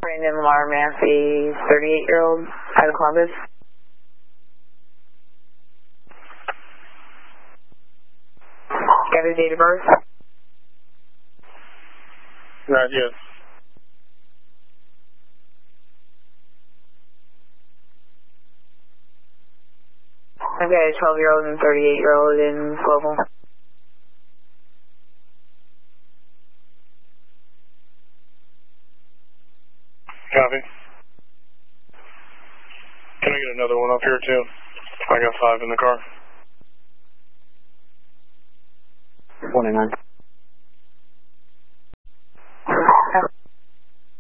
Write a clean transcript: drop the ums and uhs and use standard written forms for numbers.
Brandon Lamar Massey, 38-year-old, out of Columbus. Got a date of birth? Not yet. I've got a 12-year-old and 38-year-old in Global. Copy. Can I get another one up here too? I got 5 in the car. 29.